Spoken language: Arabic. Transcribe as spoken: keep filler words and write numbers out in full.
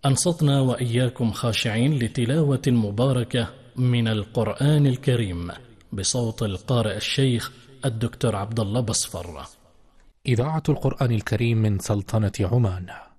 أنصتنا وإياكم خاشعين لتلاوة مباركة من القرآن الكريم بصوت القارئ الشيخ الدكتور عبد الله بصفر. إذاعة القرآن الكريم من سلطنة عمان.